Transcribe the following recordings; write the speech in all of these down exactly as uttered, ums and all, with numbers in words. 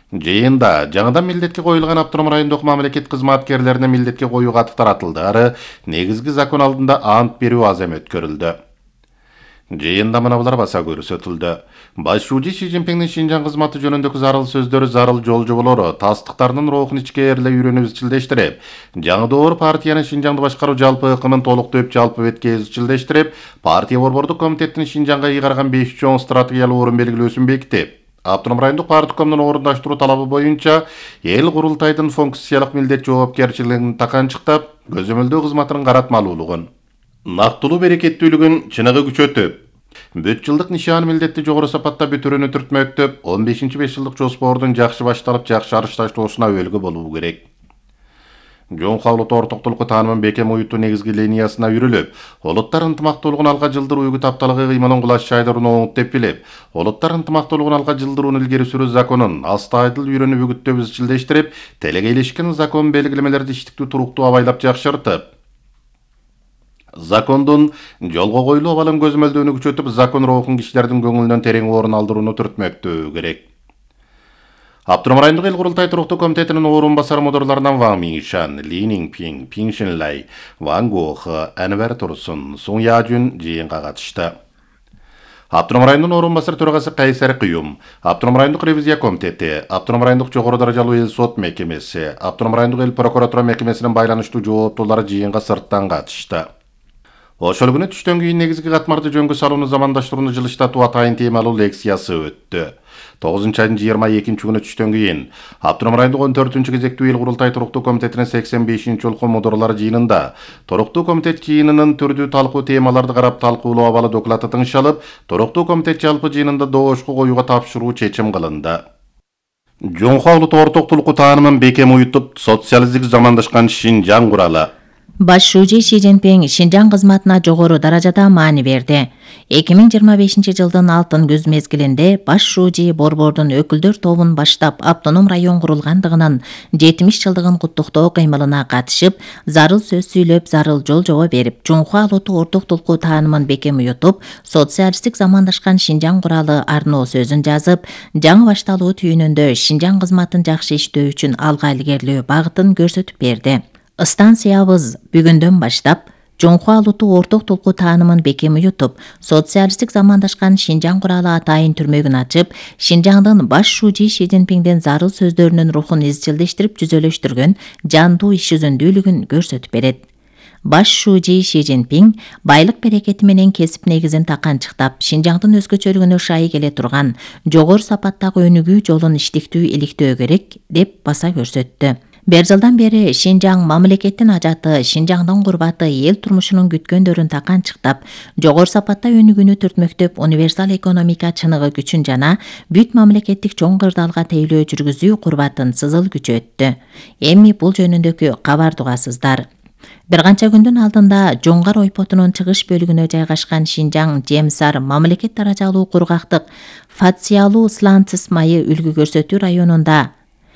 Жыйында жаңыдан милдетке коюлган автоном райондук мамлекет кызматкерлерине милдетке коюу каты таратылды. Негизги закон алдында ант берүү азем өткөрүлдү. Жыйында мына булар баса көрсөтүлдү. Баш шууji Ши Цзиньпиңдин Шинжаң кызматы жөнүндөгү зарыл сөздөрү, зарыл жолжоболору тастыктарынын рухун ичке эрле үйрөнүп изчилдештирип, жаңы доор партиянын Шинжаңды башкаруу жалпы ыкымын толуктоп жалпы бетке изчилдештирип, партия борбордук комитеттин Шинжаңга ыйгарган беш чоң стратегиялык орун белгилөөсүн бекитип, Автоном райондук парткомдун орундаштыруу талабы боюнча эл курултайдын функциялык милдет жоопкерчилигин таканчыктап, көзөмөлдөө кызматынын каратмалуулугун, нактылуу берекеттүүлүгүн чыныгы күчөтүп, бүт жылдык нишан милдетти жогору сапатта бүтүрүүнү түртмөктөп, он бешинчи беш жылдык жоспордун жакшы башталып, жакшы арышташтоосуна өбөлгө болуу керек. Жоңкуу улуттуу ортоктулукку таанымын бекем уюттуу негизги линиясына үрүлүп, улуттар ынтымактуулугун алга жылдыруу үгүт апталыгы кыймылын кулаш чайдыруун оңут деп билип, улуттар ынтымактуулугун алга жылдырууну илгери сүрүү законун астайдыл үйрөнүп үгүттөп изчилдештирип, телегейлешкен закон белгилемелерди иштиктүү туруктуу абайлап жакшыртып, закондун жолго коюлуу абалын көзөмөлдөөнү күчөтүп, закон рухун кишилердин көңүлүнөн терең орун алдырууну түртмөктөө керек. Автоном райондук эл курултай туруктуу комитетинин орун басары модурларынан Ван Миншан, Ли Ниңпиң, Пиң Шинлай, Ван Гохы, Анвер Турсун, Сун Яжун жыйынга катышты. Автоном райондун орун басары төрагасы Кайсар Кыюм, Автоном райондук ревизия комитети, Автоном райондук жогору даражалуу эл сот мекемеси, Автоном райондук эл прокуратура мекемесинин байланыштуу жооптуулары жыйынга сырттан катышты. Ошол күнү түштөн кийин негизги катмарды жөнгө салууну замандаштырууну жылыштатуу атайын темалуу лекциясы өттү. тогузунчу айдын жыйырма экинчи күнү түштөн кийин Автоном райондук он төртүнчү кезектүү эл курултай туруктуу комитетинин сексен бешинчи жолку модурлар жыйынында туруктуу комитет жыйынынын түрдүү талкуу темаларды карап талкуулоо абалы доклаты тыңшалып, туруктуу комитет жалпы жыйынында доошко коюуга тапшыруу чечим кылынды. Жоңкуу улуттуу ортоктулукку таанымын бекем уютуп, социалисттик замандашкан Шинжаң куралы. Баш шууji Ши Цзиньпиң Шинжаң кызматына жогору даражада маани берди. эки миң жыйырма бешинчи жылдын алтын күз мезгилинде баш шууji борбордун өкүлдөр тобун баштап автоном район курулгандыгынын жетимиш жылдыгын куттуктоо кыймылына катышып, зарыл сөз сүйлөп, зарыл жолжобо берип, жоңкуу улуттуу ортоктулукку таанымын бекем уютуп, социалисттик замандашкан Шинжаң куралы арноо сөзүн жазып, жаңы башталуу түйүнүндө Шинжаң кызматын жакшы иштөө үчүн алга илгерилөө багытын көрсөтүп берди. Станциябыз бүгүндөн баштап жоңкуу улуттуу ортоктулукку таанымын бекем уютуп, социалисттик замандашкан Шинжаң куралы атайын түрмөгүн ачып, Шинжаңдын баш шууji Ши Цзиньпиңдин зарыл сөздөрүнүн рухун изчилдештирип жүзөлөштүргөн жандуу иш жүзүндүүлүгүн көрсөтүп берет. Баш шууji Ши Цзиньпиң байлык берекети менен кесип негизин таканчыктап, Шинжаңдын өзгөчөлүгүнө шай келе турган жогору сапаттагы өнүгүү жолун иштиктүү иликтөө керек деп баса көрсөттү. Бир жылдан бери Шинжаң мамлекеттин ажаты, Шинжаңдын курбаты эл турмушунун күткөндөрүн таканчыктап, жогору сапатта өнүгүүнү түртмөктөп, универсал экономика чыныгы күчүн жана бүт мамлекеттик чоң кырдаалга тейлөө жүргүзүү курбатын сызыл күчөттү. Эми бул жөнүндөгү кабарды угасыздар. Бир канча күндүн алдында Жоңгар ойпотунун чыгыш бөлүгүнө жайгашкан Шинжаң Жемсар мамлекет даражалуу кургактык Фациялуу Сланцис майы үлгү көрсөтүү районунда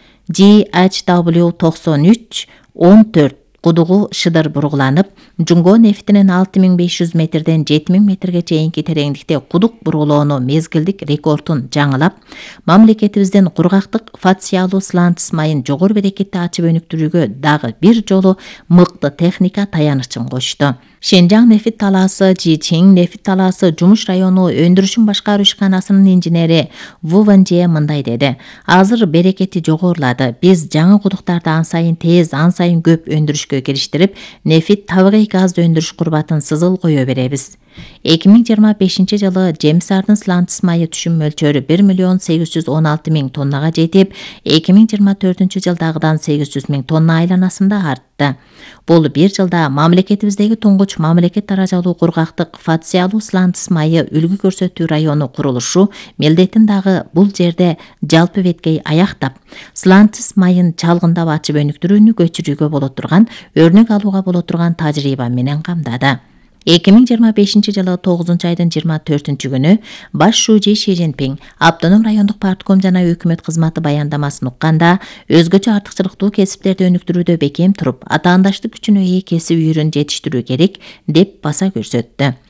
Ж H W токсон үч он төрт кудугу шыдыр бургуланып, Жуңго нефтинин алты миң беш жүз метрден жети миң метрге чейинки тереңдикте кудук бургулоону мезгилдик рекордун жаңылап, мамлекетибиздин кургактык Фациялуу Сланцис майын жогору берекетти ачып өнүктүрүүгө дагы бир жолу мыкты техника таянычын кошту. Шинжаң нефит талаасы, Жичиң нефит талаасы жумуш району өндүрүшүн башкаруу ишканасынын инженери Ву Вэнжэ мындай деди: азыр берекети жогорулады. Биз жаңы кудуктарды ан сайын тез, ан сайын көп өндүрүшкө кириштирип, нефит табигый газды өндүрүш курбатын сызыл кое беребиз. эки миң жыйырма бешинчи жылы Жемсардын Сланцис майы түшүм мөлчөрү бир миллион сегиз жүз он алты миң тоннага жетип, эки миң жыйырма төртүнчү жылдагыдан сегиз жүз миң тонна айланасында артты. Бул бир жылда мамлекетибиздеги туңгуч мамлекет даражалуу кургактык Фациялуу Сланцис майы үлгү көрсөтүү району курулушу милдетин дагы бул жерде жалпы беткей аяктап, Сланцис майын чалгындап ачып өнүктүрүүнү көчүрүүгө боло турган, өрнөк алууга боло турган тажрыйба менен камдады. эки миң жыйырма бешинчи жылы тогузунчу айдын жыйырма төртүнчү күнү баш шууji Ши Цзиньпиң автоном райондук партком жана өкмөт кызматы баяндамасын укканда, өзгөчө артыкчылыктуу кесиптерди өнүктүрүүдө бекем туруп, атаандаштык күчүнө ээ кесип үйрөн жетиштирүү керек деп баса көрсөттү.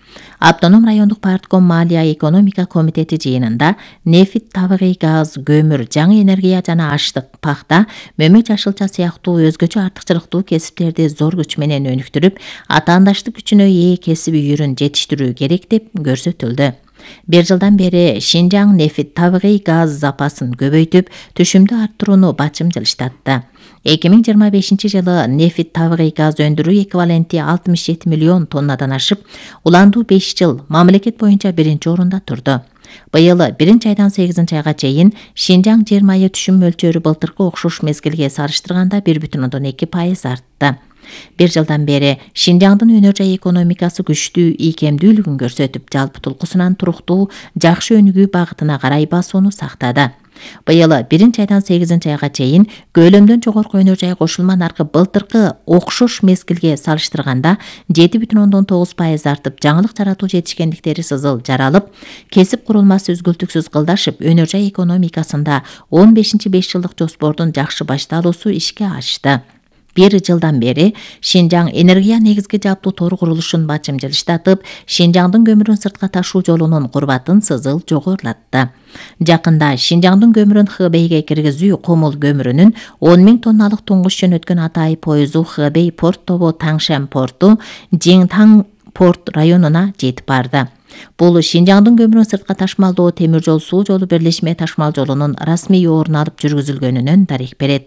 Автоном райондук партком Малия экономика комитети жыйынында нефт, табигый газ, көмүр, жаңы энергия жана аштык, пахта, мөмө жашылча сыяктуу өзгөчө артыкчылыктуу кесиптерди зор күч менен өнүктүрүп, атаандаштык күчүнө ээ кесип үйүрүн жетиштирүү керек деп көрсөтүлдү. Бир жылдан бери Шинжаң нефт, табигый газ запасын көбөйтүп, түшүмдү арттырууну бачым жылыштатты. эки миң жыйырма бешинчи жылы нефт, табигый газ өндүрүү эквиваленти алтымыш жети миллион тоннадан ашып, уландуу беш жыл мамлекет боюнча биринчи орунда турду. Быйыл биринчи айдан сегизинчи айга чейин Шинжаң жыйырма айы түшүм мөлчөрү былтыркы окшош мезгилге салыштырганда бир бүтүн ондон эки пайыз артты. Бир жылдан бери Шинжаңдын өнөр жай экономикасы күчтүү ийкемдүүлүгүн көрсөтүп, жалпы тулкусунан туруктуу, жакшы өнүгүү багытына карай басууну сактады. Быйыл биринчи айдан сегизинчи айга чейин көлөмдөн жогорку өнөр жай кошулма наркы былтыркы окшош мезгилге салыштырганда жети бүтүн ондон тогуз пайыз артып, жаңылык жаратуу жетишкендиктери сызыл жаралып, кесип курулмасы үзгүлтүксүз кылдашып, өнөр жай экономикасында он бешинчи беш жылдык жоспордун жакшы башталуусу ишке ашты. Бир жылдан бери Шинжаң энергия негизги жаптуу тор курулушун бачым жылыштатып, Шинжаңдын көмүрүн сыртка ташуу жолунун курбатын сызыл жогорулатты. Жакында Шинжаңдын көмүрүн Хэбэйге киргизүү Комул көмүрүнүн он миң тонналык туңгуш жөнөткөн Атай поезу Хэбэй порт тобу Таңшен порту Жиңтаң порт районуна жетип барды. Бул Шинжаңдын көмүрүн сыртка ташмалдоо темир жол суу жолу бирлешме ташмал жолунун расмий орун алып жүргүзүлгөнүнөн дарек берет.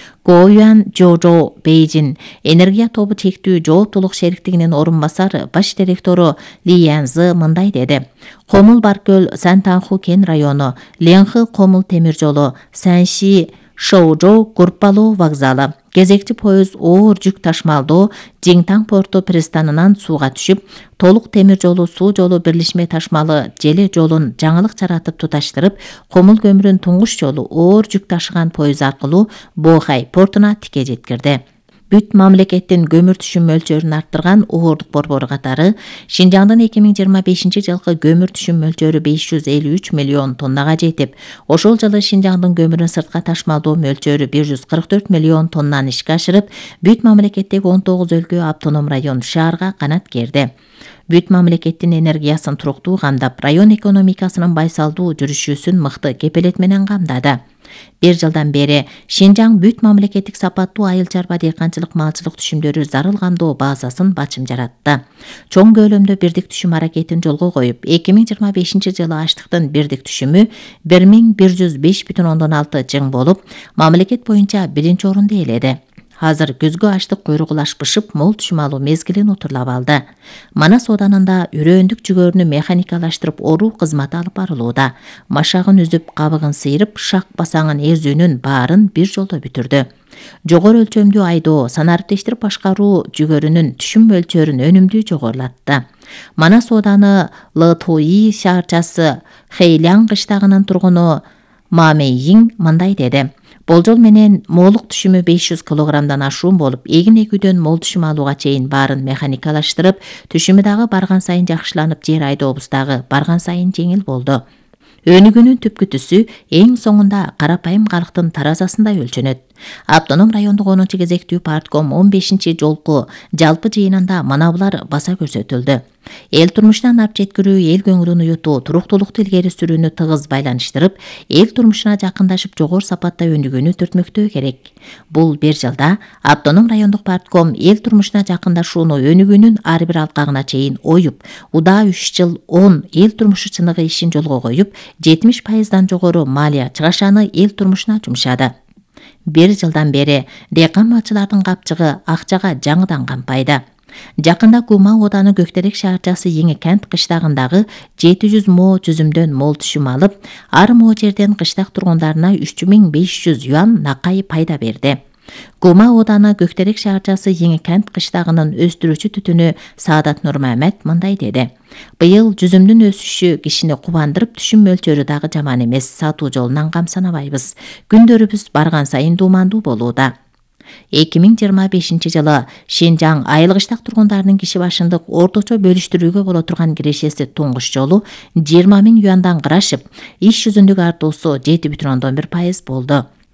Гоюан Жожо Бейжин энергия тобу чектүү жооптулук шериктигинин орун басары баш директору Ли Янзы мындай деди. Комул Баркөл Сантанху кен району, Ленхы Комул темир жолу, Санши Шоужо Гурпалоо вокзалы, кезекчи поезд оор жүк ташмалдоо Жиңтаң порту пристанынан сууга түшүп, толук темир жолу суу жолу бирлешме ташмалы желе жолун жаңылык жаратып туташтырып, Комул көмүрүн туңгуш жолу оор жүк ташыган поезд аркылуу Бохай портуна тике жеткирди. Бүт мамлекеттин көмүр түшүм мөлчөрүн арттырган Уурдук борбору катары Шинжаңдын эки миң жыйырма бешинчи жылкы көмүр түшүм мөлчөрү беш жүз элүү үч миллион тоннага жетип, ошол жылы Шинжаңдын көмүрүн сыртка ташмалдоо мөлчөрү бир жүз кырк төрт миллион тоннаны ишке ашырып, бүт мамлекеттеги он тогуз өлкө автоном район шаарга канат керди. Бүт мамлекеттин энергиясын туруктуу камдап, район экономикасынын байсалдуу жүрүшүүсүн мыкты кепелет менен камдады. Бир жылдан бери Шинжаң бүт мамлекеттик сапаттуу айыл чарба дыйканчылык малчылык түшүмдөрү зарыл камдоо базасын бачым жаратты. Чоң көлөмдө бирдик түшүм аракетин жолго коюп, эки миң жыйырма бешинчи жылы аштыктын бирдик түшүмү бир миң бир жүз беш бүтүн ондон алты жың болуп, мамлекет боюнча биринчи орунду ээледи. Азыр күзгү аштык куйругулашпышып, мол түшүм алуу мезгилин утурлап алды. Манас Оданында үрөөндүк жүгөрүнү механикалаштырып оруу кызматы алып барылууда. Машагын үзүп, кабыгын сыйрып, шак басаңын эзүүнүн баарын бир жолдо бүтүрдү. Жогору өлчөмдүү айдоо, санариптештирип башкаруу жүгөрүнүн түшүм мөлчөрүн өнүмдүү жогорулатты. Манас Оданы Лытуи шаарчасы Хэйляң кыштагынын тургуну Мамейин мындай деди. Болжол менен молук түшүмү беш жүз килограммдан ашуун болуп, эгин эгүүдөн мол түшүм алууга чейин баарын механикалаштырып, түшүмү дагы барган сайын жакшыланып, жер айдообуз дагы барган сайын жеңил болду. Өнүгүүнүн түпкүтүсү эң соңунда карапайым калктын таразасында өлчөнөт. Автоном райондук онунчу кезектүү партком он бешинчи жолку жалпы жыйынында мына булар баса көрсөтүлдү. Эл турмушуна нап жеткирүү, эл көңүлүн уютуу, туруктуулукту илгери сүрүүнү тыгыз байланыштырып, эл турмушуна жакындашып, жогору сапатта өнүгүүнү түртмөктөө керек. Бул бир жылда Автоном райондук партком эл турмушуна жакындашууну өнүгүүнүн ар бир алкагына чейин оюп, удаа үч жыл он эл турмушу чыныгы ишин жолго коюп, жетимиш пайыздан жогору малия чыгашаны эл турмушуна жумшады. Бир жылдан бери дыйкан малчылардын капчыгы акчага жаңыдан кампайды. Жакында Кума Оданы Көктерек шаарчасы Эңи кент кыштагындагы жети жүз мо жүзүмдөн мол түшүм алып, ар мо жерден кыштак тургундарына үч миң беш жүз юан накай пайда берди. Кума Оданы Көктерек шаарчасы Эңи кент кыштагынын өстүрүүчү түтүнү Саадат Нурмамед мындай деди. Быйыл жүзүмдүн өсүшү кишини кубандырып, түшүм мөлчөрү дагы жаман эмес, сатуу жолунан камсанабайбыз. Күндөрүбүз барган сайын дуумандуу болууда. эки миң жыйырма бешинчи жылы Шинжаң айыл кыштак тургундарынын киши башындык орточо бөлүштүрүүгө боло турган кирешеси туңгуш жолу жыйырма миң юандан кырашып, иш жүзүндүк артуусу жети бүтүн ондон бир пайыз болду.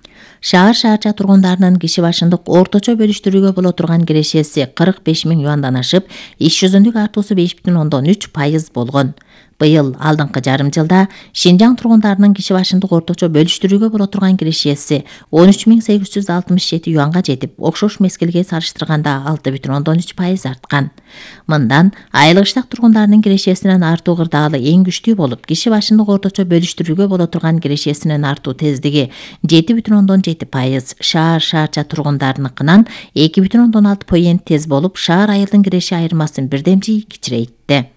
Шаар шаарча тургундарынын киши башындык орточо бөлүштүрүүгө боло турган кирешеси кырк беш миң юандан ашып, иш жүзүндүк артуусу беш бүтүн ондон үч пайыз болгон. Быйыл алдыңкы жарым жылда Шинжаң тургундарынын киши башындык орточо бөлүштүрүүгө боло турган кирешеси он үч миң сегиз жүз алтымыш жети юанга жетип, окшош мезгилге салыштырганда алты бүтүн ондон үч пайыз арткан. Мындан айылык иштак тургундарынын кирешесинин артуу кырдаалы эң күчтүү болуп, киши башындык орточо бөлүштүрүүгө боло турган кирешесинин артуу тездиги жети бүтүн ондон жети пайыз, шаар шаарча тургундарыныкынан эки бүтүн ондон алты пайыз тез болуп, шаар айылдын киреши айырмасын бирдемчи кичирейтти.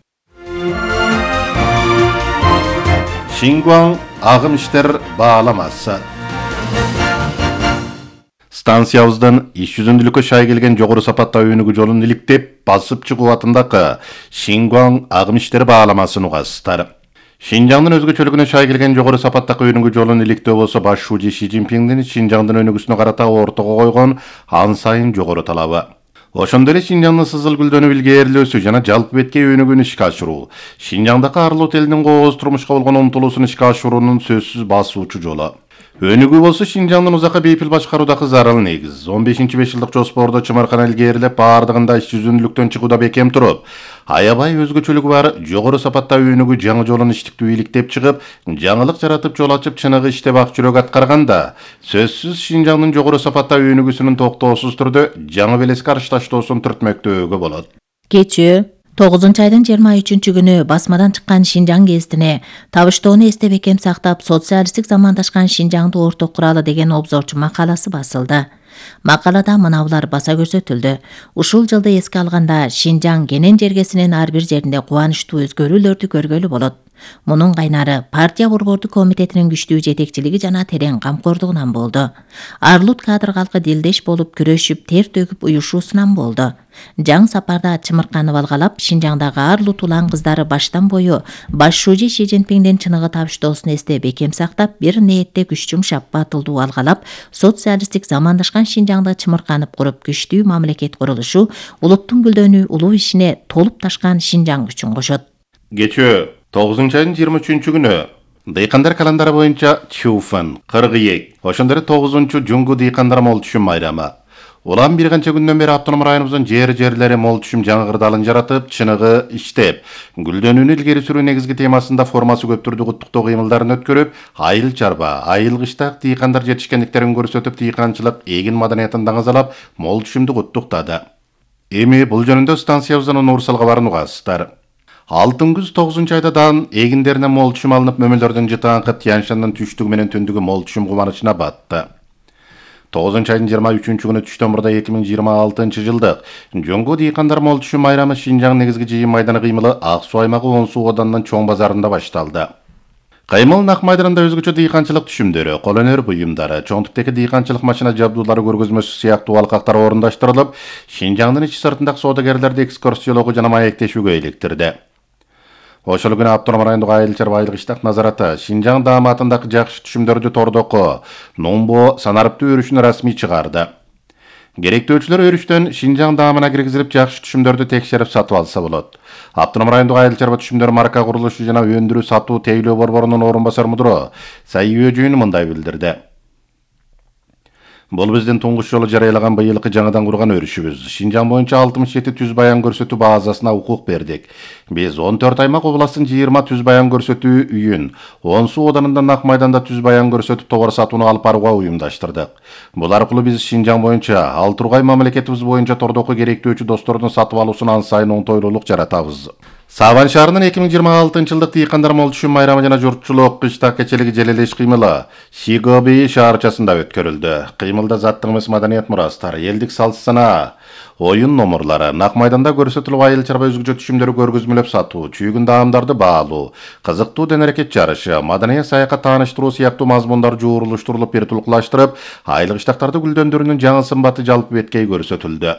Шингуаң агым иштер бааламасы. Станциябыздан иш жүзүндүлүккө шай келген жогору сапаттагы өнүгүү жолун иликтеп, басып чыгуу атындагы Шингуаң агым иштери бааламасын угасыздар. Шинжаңдын өзгөчөлүгүнө шай келген жогору сапаттагы өнүгүү жолун иликтөө болсо баш шужи Ши Цзиньпиңдин Шинжаңдын өнүгүүсүнө карата ортого койгон ан сайын жогору талабы. Ошондой эле Шинжаңдын сызыл гүлдөнүп илгээрлөөсү жана жалпы беткей өнүгүүнү ишке ашыруу, Шинжаңдагы арлуу элинин кооз турмушка болгон умтулуусун ишке ашыруунун сөзсүз басуучу жолу. Өнүгүү болсо Шинжаңдын узакка бейпил башкаруудагы зарыл негиз. он бешинчи беш жылдык жоспордо чымыркана илгээрилеп, баардыгында иш жүзүндүлүктөн чыгууда бекем туруп, аябай өзгөчөлүгү бар жогору сапаттагы өнүгүү жаңы жолун иштиктүү иликтеп чыгып, жаңылык жаратып жол ачып чыныгы иштеп ак жүрөк аткарганда, сөзсүз Шинжаңдын жогору сапаттагы өнүгүүсүнүн токтоосуз түрдө жаңы белес карышташтоосун түртмөктөөгө болот. Кечээ тогузунчу айдын жыйырма үчүнчү күнү басмадан чыккан Шинжаң гезитине табыштоону эсте бекем сактап, социалисттик замандашкан Шинжаңды орток куралы деген обзорчу макаласы басылды. Макалада мынабулар баса көрсөтүлдү. Ушул жылды эске алганда Шинжаң кенен жергесинин ар бир жеринде кубанычтуу өзгөрүүлөрдү көргөлү болот. Мунун кайнары партия борбордук комитетинин күчтүү жетекчилиги жана терең камкордугунан болду. Арлут кадр калкы дилдеш болуп күрөшүп, тер төгүп уюшуусунан болду. Жаң сапарда чымырканып алгалап, Шинжаңдагы арлут улан кыздары баштан бою баш шужи Ши Цзиньпиңдин чыныгы табыштоосун эсте бекем сактап, бир ниетте күч жумшап, батылдуу алгалап, социалисттик замандашкан Шинжаңды чымырканып куруп, күчтүү мамлекет курулушу, улуттун гүлдөнүү улуу ишине толуп ташкан Шинжаң күчүн кошот. Кечээ тогузунчу айдын жыйырма үчүнчү күнү дыйкандар календары боюнча Чуфан, кыргыйек, ошондой тогузунчу жуңгу дыйкандар мол түшүм майрамы. Улам бир канча күндөн бери автоном районубуздун жер-жерлери мол түшүм жаңы кырдаалын жаратып, чыныгы иштеп, гүлдөнүүнү илгери сүрүү негизги темасында формасы көп түрдүү куттуктоо кыймылдарын өткөрүп, айыл чарба, айыл кыштак дыйкандар жетишкендиктерин көрсөтүп, дыйканчылык эгин маданиятын даңазалап, мол түшүмдү куттуктады. Эми бул жөнүндө станциябыздан Нурсал кабарын угасыздар. Алтын күз тогузунчу айдадан эгиндеринен мол түшүм алынып, мөмөлдөрдүн жытаңкып, Тянь-Шаньдын түштүгү менен түндүгү мол түшүм кубанычына батты. тогузунчу айдын жыйырма үчүнчү күнү түштөн мурда эки миң жыйырма алтынчы жылдык жуңгу дыйкандар мол түшүм майрамы Шинжаң негизги жыйын майданы кыймылы Ак Суу аймагы он суу оданынын чоң базарында башталды. Кыймыл Нак майданында өзгөчө дыйканчылык түшүмдөрү, кол өнөр буюмдары, чоң типтеги дыйканчылык машина жабдуулары көргөзмөсү сыяктуу алкактар орундаштырылып, Шинжаңдын ичи сыртындагы соодагерлерди экскурсиялоого жана маектешүүгө иликтирди. Ошол күнү автоном райондук айыл чарба айыл кыштак назараты Шинжаң дааматындагы жакшы түшүмдөрдү тордоко, Номбо санарыптуу өрүшүн расмий чыгарды. Керектөөчүлөр өрүштөн Шинжаң даамына киргизилип, жакшы түшүмдөрдү текшерип сатып алса болот. Автоном райондук айыл чарба түшүмдөр марка курулушу жана өндүрүү сатуу тейлөө борборунун орун басар мудуру Сайы Өжүйүн мындай билдирди. Бул биздин туңгуч жолу жарыялаган быйылкы жаңыдан курган өрүшүбүз. Шинжаң боюнча алтымыш жети түз баян көрсөтүү базасына укук бердик. Биз он төрт аймак областтын жыйырма түз баян көрсөтүү үйүн, он суу оданында Нак майданда түз баян көрсөтүп товар сатууну алып барууга уюмдаштырдык. Бул аркылуу биз Шинжаң боюнча ал тургай мамлекетибиз боюнча тордоку керектөөчү достордун сатып алуусун ан сайын оңтойлуулук жаратабыз. Сабан шаарынын эки миң жыйырма алтынчы жылдык дыйкандар мол түшүм майрамы жана журтчулук кыштак кечелиги желелеш кыймылы Шигоби шаарчасында өткөрүлдү. Кыймылда заттык эмес маданият мурастар, элдик салт сана, оюн номурлары, Нак майданда көрсөтүлүп айыл чарба өзгөчө түшүмдөрү көргөзмөлөп сатуу, чүйгүн даамдарды баалуу, кызыктуу дене-аракет жарышы, маданият саякат тааныштыруу сыяктуу мазмундар жуурулуштурулуп, бир тулкулаштырып, айыл кыштактарды гүлдөндүрүүнүн жаңы сымбаты жалпы беткей көрсөтүлдү.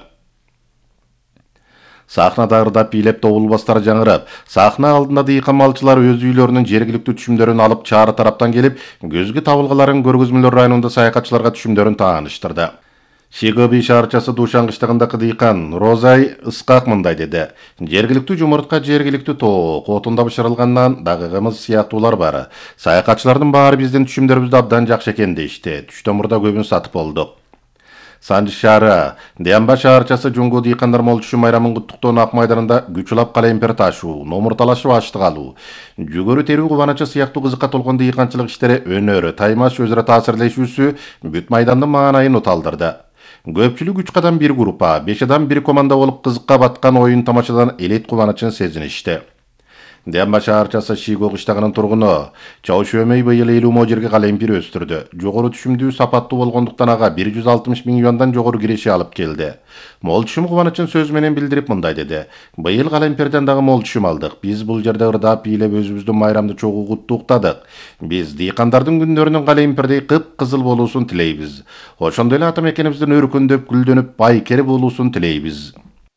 Сахнада ырдап бийлеп добулбастар жаңырып, сахна алдында дыйкан малчылар өз үйлөрүнүн жергиликтүү түшүмдөрүн алып, чаары тараптан келип, көзгү табылгаларын көргөзмөлөр районунда саякатчыларга түшүмдөрүн тааныштырды. Шигаби шаарчасы Душангыштагындагы дыйкан Розай Ысқақ мындай деди. Жергиликтүү жумуртка жергиликтүү тоок отунда бышырылгандан дагыгымыз сыяктуулар бар. Саякатчылардын баары биздин түшүмдөрүбүздү абдан жакшы экен дешти. Түштөн мурда көбүн сатып болдук. Санжы шаары, Демба шаарчасы Жуңгу дыйкандар молчушу майрамын куттуктоонун ак майданында күч улап калемпер ташуу, номур талашып аштык алуу, жүгөрү терүү кубанычы сыяктуу кызыкка толгон дыйканчылык иштери өнөрү, таймаш өзара таасирлешүүсү бүт майдандын маанайын уталдырды. Көпчүлүк үч кадан бир группа, беш адам бир команда болуп кызыкка баткан оюн тамашадан элет кубанычын сезиништи. Демба шаарчасы Шиго кыштагынын тургуну Чауш Өмөй быйыл элүү мо жерге калемпир өстүрдү. Жогору түшүмдүү сапаттуу болгондуктан ага бир жүз алтымыш миң юандан жогору киреше алып келди. Мол түшүм кубанычын сөз менен билдирип мындай деди. Быйыл калемперден дагы мол түшүм алдык. Биз бул жерде ырдап бийлеп өзүбүздүн майрамды чогуу куттуктадык. Биз дыйкандардын күндөрүнүн калемпердей кып-кызыл болуусун тилейбиз. Ошондой эле ата мекенибиздин өркүндөп гүлдөнүп байкер болуусун тилейбиз.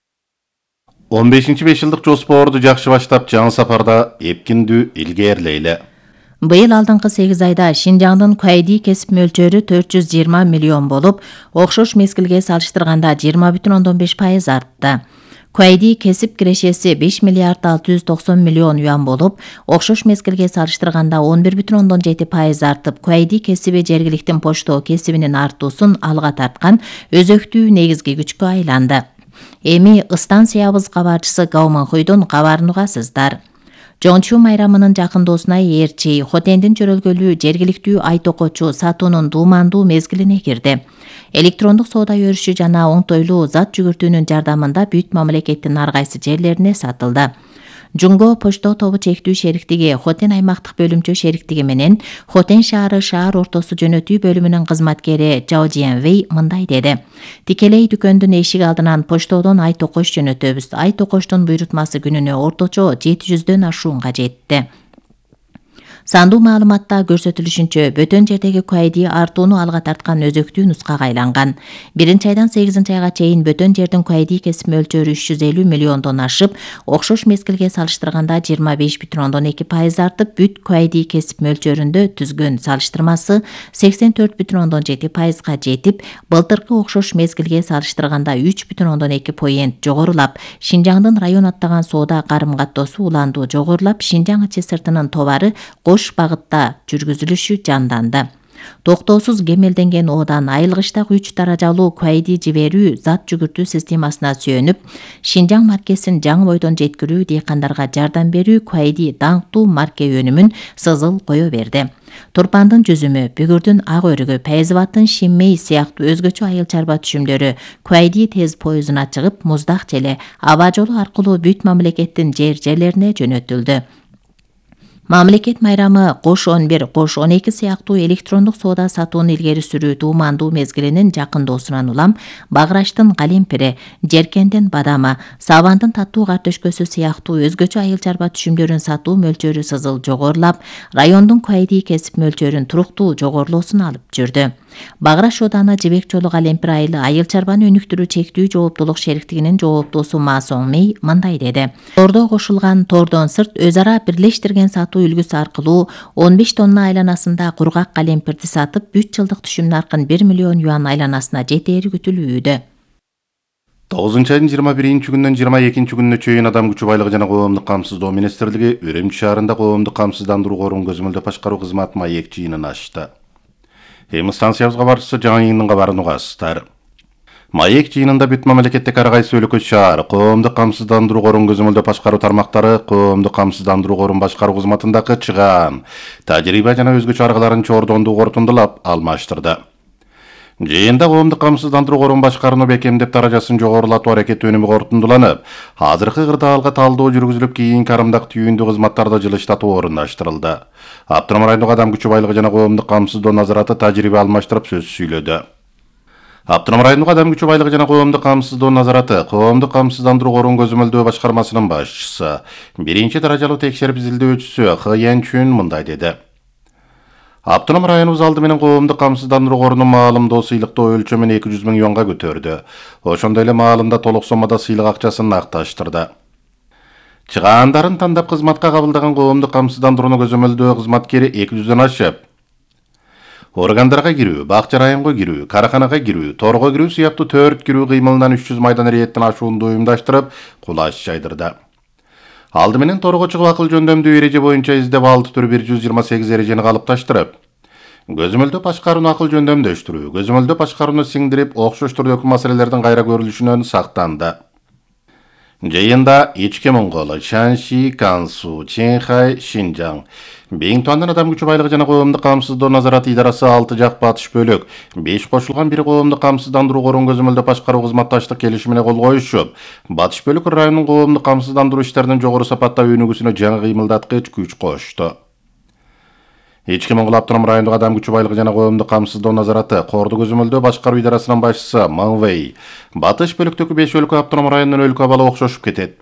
он бешинчи беш жылдык жоспорду жакшы баштап, жаңы сапарда эпкиндүү илгээрлейли. Быйыл алдыңкы сегиз айда Шинжаңдын куайди кесип мөлчөрү төрт жүз жыйырма миллион болуп, окшош мезгилге салыштырганда жыйырма бүтүн ондон беш пайыз артты. Куайди кесип кирешеси беш миллиард алты жүз токсон миллион юан болуп, окшош мезгилге салыштырганда он бир бүтүн ондон жети пайыз артып, куайди кесиби жергиликтин почтоо кесибинин артуусун алга тарткан өзөктүү негизги күчкө айланды. Эми станциябыз кабарчысы Гауманхуйдун кабарын угасыздар. Жоңчу майрамынын жакындоосуна ээрчи Хотендин чөрөлгөлүү жергиликтүү ай токочу сатуунун дуумандуу мезгилине кирди. Электрондук соода өрүшү жана оңтойлуу зат жүгүртүүнүн жардамында бүт мамлекеттин ар кайсы жерлерине сатылды. Жунго почто тобу чектүү шериктиги Хотен аймактык бөлүмчө шериктиги менен Хотен шаары шаар ортосу жөнөтүү бөлүмүнүн кызматкери Жао Жиэнвей мындай деди. Тикелей дүкөндүн эшиги алдынан поштодон ай токош жөнөтөбүз. Ай токоштун буйрутмасы күнүнө орточо жети жүздөн ашуунга жетти. Сандуу маалыматта көрсөтүлүшүнчө бөтөн жердеги куайди артууну алга тарткан өзөктүү нускага айланган. Биринчи айдан сегизинчи айга чейин бөтөн жердин куайди кесип мөлчөрү үч жүз элүү миллиондон ашып, окшош мезгилге салыштырганда жыйырма беш бүтүн ондон эки пайыз артып, бүт куайди кесип мөлчөрүндө түзгөн салыштырмасы сексен төрт бүтүн ондон жети пайызга жетип, былтыркы окшош мезгилге салыштырганда үч бүтүн ондон эки поент жогорулап, Шинжаңдын район аттаган соода карым-каттоосу уланду жогорулап, Шинжаң ичи сыртынын товары кош багытта жүргүзүлүшү жанданды. Токтоосуз кемелденген оодан айылгычтагы үч даражалуу куайди жиберүү зат жүгүртүү системасына сүйөнүп, Шинжаң маркесин жаңы бойдон жеткирүү, дыйкандарга жардам берүү куайди даңктуу марке өнүмүн сызыл кое берди. Турпандын жүзүмү, бүгүрдүн ак өрүгү, Пейзиваттын Шинмей сыяктуу өзгөчө айыл чарба түшүмдөрү куайди тез поездуна чыгып, Муздак желе аба жолу аркылуу бүт мамлекеттин жер жерлерине жөнөтүлдү. Мамлекет майрамы кош он бир, кош он эки сыяктуу электрондук соода сатууну илгери сүрүү дуумандуу мезгилинин жакындоосунан улам Баграштын калемпири, Жеркендин бадамы, Сабандын таттуу картөшкөсү сыяктуу өзгөчө айыл чарба түшүмдөрүн сатуу мөлчөрү сызыл жогорулап, райондун куайди кесип мөлчөрүн туруктуу жогорулоосуна алып жүрдү. Баграш ооданы Жибек жолу калемпир айылы айыл чарбаны өнүктүрүү чектүү жооптуулук шериктигинин жооптуусу Ма Соң Мей мындай деди. Тордо кошулган тордон сырт өз ара бирлештирген сатуу үлгүсү аркылуу он беш тонна айланасында кургак калемпирди сатып, бүт жылдык түшүм наркын бир миллион юан айланасына жетери күтүлүүдө. тогузунчу айдын жыйырма биринчи күнүнөн жыйырма экинчи күнүнө чейин адам күчү байлыгы жана коомдук камсыздоо министрлиги Үрүмчү шаарында коомдук камсыздандыруу корун көзөмөлдөп башкаруу кызматы маек жыйынын ачты. Эми станциябыз кабарчысы жаңы йыйындын кабарын угасыздар. Маек жыйынында бүт мамлекеттик ар кайсы өлкө шаар коомдук камсыздандыруу корун көзөмөлдөп башкаруу тармактары коомдук камсыздандыруу корун башкаруу кызматындагы чыгаан, тажрыйба жана өзгөчө аргаларын чордондуу корутундулап алмаштырды. Жыйында коомдук камсыздандыруу корун башкарууну бекемдеп даражасын жогорулатуу аракети өнүмү корутундуланып, азыркы кырдаалга талдоо жүргүзүлүп, кийинки карымдак түйүндүү кызматтарды жылыштатуу орундаштырылды. Аптономор райондук адам күчү байлыгы жана коомдук камсыздоо назараты тажрыйба алмаштырып сөз сүйлөдү. Аптономор райондук адам күчү байлыгы жана коомдук камсыздоо назараты коомдук камсыздандыруу корун көзөмөлдөө башкармасынын башчысы, биринчи даражалуу текшерип изилдөөчүсү Хы Янчүн мындай деди. Аптономор районубуз алды менен коомдук камсыздандыруу корунун маалымдоо сыйлыктоо өлчөмүн эки жүз миң юанга көтөрдү. Ошондой эле маалында толук соммада сыйлык акчасын накташтырды. Чыгаандарын тандап кызматка кабылдаган коомдук камсыздандырууну көзөмөлдөө кызматкери эки жүздөн ашып, Органдарга кирүү, бакча районго кирүү, караханага кирүү, торго кирүү сыяктуу төрт кирүү кыймылынан үч жүз майдан рейдтен ашуунду уюмдаштырып, кулаш жайдырды. Алды менен торго чыгып акыл жөндөмдүү эреже боюнча издеп алты түр бир жүз жыйырма сегиз эрежени калыпташтырып, көзөмөлдөп башкарууну акыл жөндөмдөштүрүү, көзөмөлдөп башкарууну сиңдирип, окшош түрдөгү маселелердин кайра көрүлүшүнөн сактанды. Жыйында Ички Монголу, Шанши, Кансу, Чинхай, Шинжаң, Бейин Туандын адам күчү байлыгы жана коомдук камсыздоо назарат идарасы алты жак батыш бөлөк, беш кошулган бир коомдук камсыздандыруу корун көзөмөлдөп башкаруу кызматташтык келишимине кол коюшуп, батыш бөлөк районунун коомдук камсыздандыруу иштеринин жогору сапаттаа өнүгүүсүнө жаңы кыймылдаткыч күч кошту. Ички Монгол автоном райондук адам күчү байлыгы жана коомдук камсыздоо назараты корду көзөмөлдөө башкаруу идарасынын башчысы Манвей, батыш бөлүктөгү беш өлкө автоном районунун өлкө абалы окшошуп кетет.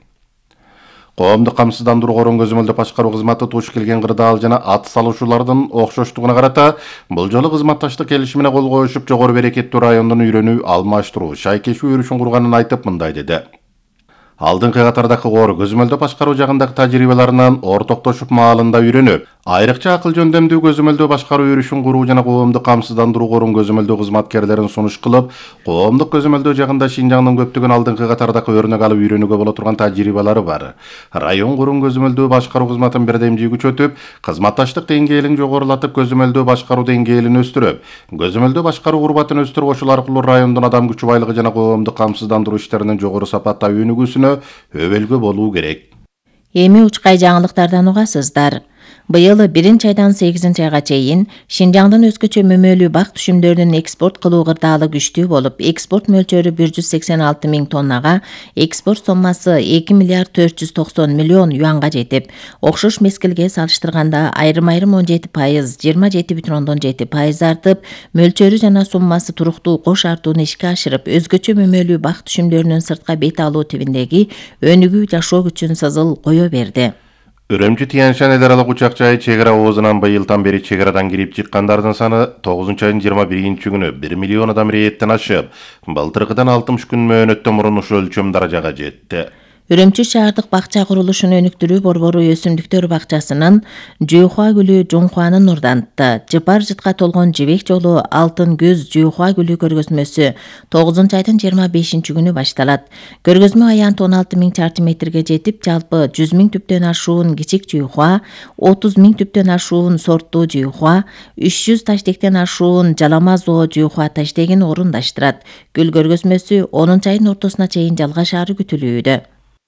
Коомдук камсыздандыруу корун көзөмөлдөп башкаруу кызматы туш келген кырдаал жана ат салуучулардын окшоштугуна карата бул жолу кызматташтык келишимине кол коюшуп, жогору берекеттүү райондун үйрөнүү, алмаштыруу, шайкешүү өрүшүн курганын айтып мындай деди. Алдыңкы катардагы кор көзөмөлдөп башкаруу жагындагы тажрыйбаларынан ортоктошуп маалында үйрөнүп, айрыкча акыл жөндөмдүү көзөмөлдөө башкаруу өрүшүн куруу жана коомдук камсыздандыруу корун көзөмөлдөө кызматкерлерин сунуш кылып, коомдук көзөмөлдөө жагында Шинжаңдын көптөгөн алдыңкы катардагы өрнөк алып үйрөнүүгө боло турган тажрыйбалары бар. Район корун көзөмөлдөө башкаруу кызматын бирдемдүү күчөтүп, кызматташтык деңгээлин жогорулатып, көзөмөлдөө башкаруу деңгээлин өстүрүп, көзөмөлдөө башкаруу урбатын өстүрүп, ошол аркылуу райондун адам күчү байлыгы жана коомдук камсыздандыруу иштеринин жогору сапатта өнүгүүсүнө өбөлгө болуу керек. Эми учкай жаңылыктардан угасыздар. Быйыл биринчи айдан сегизинчи айга чейин Шинжаңдын өзгөчө мөмөлүү бак түшүмдөрүнүн экспорт кылуу кырдаалы күчтүү болуп, экспорт мөлчөрү бир жүз сексен алты миң тоннага, экспорт соммасы эки миллиард төрт жүз токсон миллион юанга жетип, окшош мезгилге салыштырганда айрым-айрым он жети пайыз, жыйырма жети бүтүн ондон жети пайыз артып, мөлчөрү жана суммасы туруктуу кош артууну ишке ашырып, өзгөчө мөмөлүү бак түшүмдөрүнүн сыртка бет алуу тибиндеги өнүгүү жашоо күчүн сызыл кое берди. Үрөмчү Тянь-Шань эл аралык учак жайы чек ара оозунан быйылдан бери чек арадан кирип чыккандардын саны тогузунчу айдын жыйырма биринчи күнү бир миллион адам рейдтен ашып, былтыркыдан алтымыш күн мөөнөттөн мурун ушул өлчөм даражага жетти. Үрөмчү шаардык бакча курулушун өнүктүрүү борбору өсүмдүктөр бакчасынын Жүйхуа гүлү Жуңхуаны нурдантты. Жыпар жытка толгон жибек жолу Алтын көз Жүйхуа гүлү көргөзмөсү тогузунчу айдын жыйырма бешинчи күнү башталат. Көргөзмө аянты он алты миң чарчы метрге жетип, жалпы жүз миң түптөн ашуун кичик Жүйхуа, отуз миң түптөн ашуун сорттуу Жүйхуа, үч жүз таштектен ашуун жалама зоо Жүйхуа таштегин орундаштырат. Гүл көргөзмөсү онунчу айдын ортосуна чейин жалгашаары күтүлүүдө.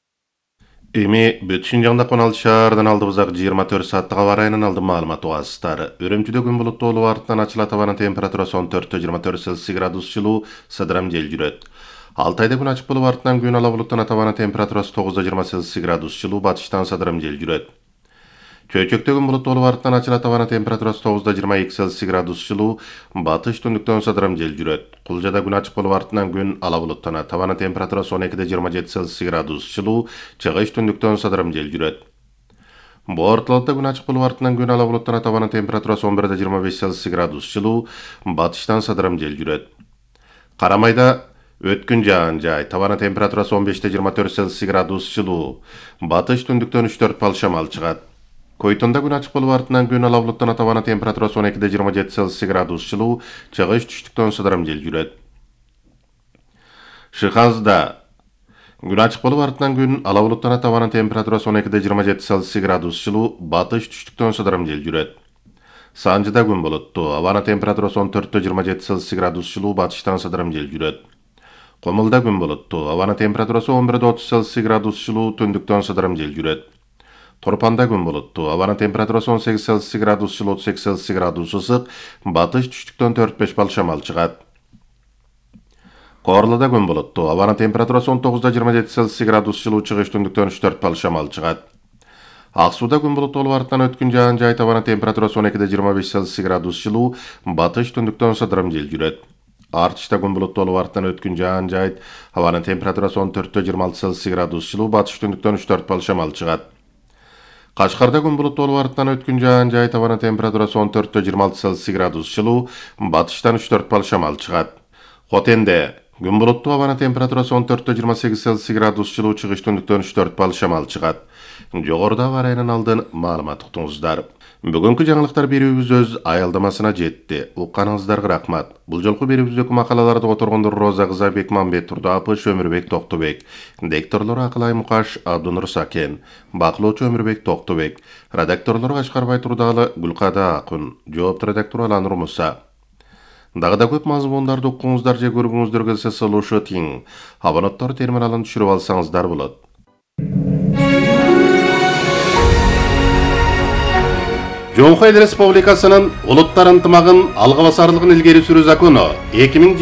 Эми бүт Шинжаңда он алты шаардан алдыбызак жыйырма төрт сааттык аба ырайынан алдын маалымат угасыздар. Үрөмчүдө күн булуттуу болуп, артынан ачылат, абанын температурасы он төрт жыйырма төрт Цельсий градус жылуу, сыдырам жел жүрөт. Алтайда күн ачык болуп, артынан күн ала булуттан атабанын температурасы тогуз жыйырма Цельсий градус жылуу, батыштан сыдырам жел жүрөт. Чөйчөктө күн булуттуу болуп, артынан ачылат, абанын температурасы тогуз жыйырма эки Цельсий градус жылуу, батыш түндүктөн сыдырам жел жүрөт. Кулжада күн ачык болуп, артынан күн ала булуттанат, абанын температурасы он эки жыйырма жети Цельсий градус жылуу, чыгыш түндүктөн сыдырам жел жүрөт. Бортолотто күн ачык болуп, артынан күн ала булуттанат, абанын температурасы он бир жыйырма беш Цельсий градус жылуу, батыштан сыдырам жел жүрөт. Карамайда өткүн жаан жай, табанын температурасы он беш жыйырма төрт Цельсий градус жылуу, батыш түндүктөн үч төрт балл шамал чыгат. Койтонда күн ачык болуп, артынан күн ала булуттанат, абанын температурасы он эки жыйырма жети Цельсий градус жылуу, чыгыш түштүктөн сыдырам жел жүрөт. Шыханзда күн ачык болуп, артынан күн ала булуттанат, абанын температурасы он эки жыйырма жети Цельсий градус жылуу, батыш түштүктөн сыдырам жел жүрөт. Санжыда күн булуттуу, абанын температурасы он төрт жыйырма жети Цельсий градус жылуу, батыштан сыдырам жел жүрөт. Комулда күн булуттуу, абанын температурасы он бир отуз Цельсий градус жылуу, түндүктөн сыдырам жел жүрөт. Торпанда күн булуттуу, абанын температурасы он сегиз Цельсий градус жылуу, отуз эки Цельсий градус ысык, батыш түштүктөн төрт беш балл шамал чыгат. Коорлуда күн булуттуу, абанын температурасы он тогуз жыйырма жети Цельсий градус жылуу, чыгыш түндүктөн үч төрт балл шамал чыгат. Ак сууда күн булуттуу болуп, артынан өткүн жаан жай, абанын температурасы он эки жыйырма беш Цельсий градус жылуу, батыш түндүктөн сыдырам жел жүрөт. Артышта күн булуттуу болуп, артынан өткүн жаан жай, абанын температурасы он төрт жыйырма алты Цельсий градус жылуу, батыш түндүктөн үч төрт балл шамал чыгат. Кашкарда күн булуттуу болуп, артынан өткүн жаан жай, абанын температурасы он төрт жыйырма алты Цельсий градус жылуу, батыштан үч төрт балл шамал чыгат. Хотенде күн булуттуу, абанын температурасы он төрт жыйырма сегиз Цельсий градус жылуу, чыгыш түндүктөн үч төрт балл шамал чыгат. Жогоруда аба ырайынан алдын маалымат уктуңуздар. Бүгүнкү жаңылыктар берүүбүз өз аялдамасына жетти. Укканыңыздарга рахмат. Бул жолку берүүбүздөгү макалаларды которгондор Роза Кыза Бекмамбет Турдапыш, Өмүрбек Токтубек, дикторлору Акылай Мукаш, Абдунур Сакен, бакылоочу Өмүрбек Токтубек, редакторлору Кашкарбай Турдалы, Гүлкада Акын, жоопту редактору Аланур Муса. Дагы да көп мазмундарды уккуңуздар же көргүңүздөр келсе сылуушу тиң. Абонаттар терминалын түшүрүп алсаңыздар болот. Жоңхой Республикасынын улуттар ынтымагын алга басарлыгын илгери сүрүү закону эки миң